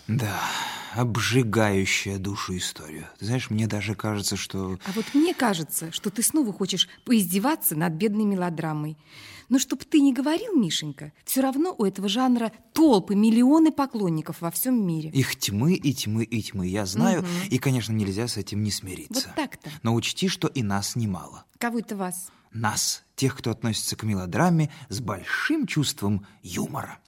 Да, обжигающая душу история. Ты знаешь, мне даже кажется, что... А вот мне кажется, что ты снова хочешь поиздеваться над бедной мелодрамой. Но чтоб ты не говорил, Мишенька, все равно у этого жанра толпы, миллионы поклонников во всем мире. Их тьмы и тьмы и тьмы, я знаю, и, конечно, нельзя с этим не смириться. Вот так-то. Но учти, что и нас немало. Кого это вас? Нас, тех, кто относится к мелодраме с большим чувством юмора.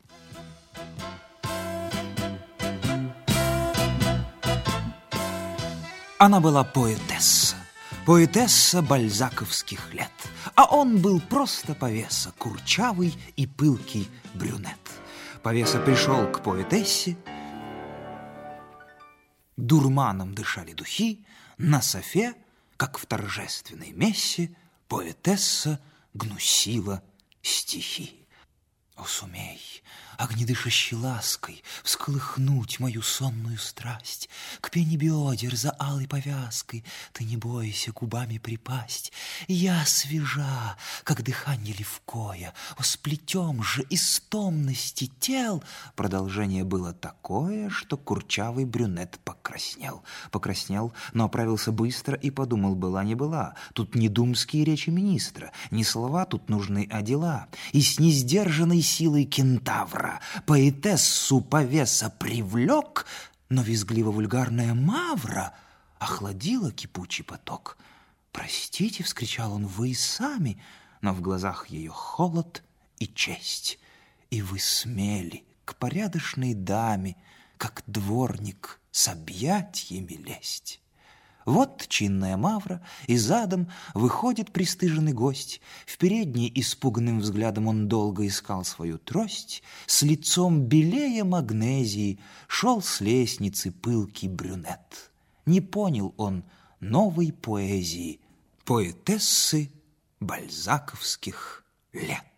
Она была поэтесса, поэтесса бальзаковских лет, а он был просто повеса, курчавый и пылкий брюнет. Повеса пришел к поэтессе, дурманом дышали духи, на софе, как в торжественной мессе, поэтесса гнусила стихи. О, сумей, огнедышащей лаской, всколыхнуть мою сонную страсть, к пене бедер за алой повязкой ты не бойся губами припасть. Я свежа, как дыхание левкое, о, сплетем же из томности тел. Продолжение было такое, что курчавый брюнет покраснел. Покраснел, но оправился быстро и подумал, была не была. Тут не думские речи министра, не слова тут нужны, а дела. И с несдержанной силой кентавра поэтессу повеса привлек, но визгливо-вульгарная мавра охладила кипучий поток. «Простите», — вскричал он, — «вы и сами», но в глазах ее холод и честь. И вы смели к порядочной даме, как дворник, с объятьями лезть. Вот чинная мавра, и задом выходит пристыженный гость. В передней испуганным взглядом он долго искал свою трость. С лицом белее магнезии шел с лестницы пылкий брюнет. Не понял он новой поэзии поэтессы бальзаковских лет.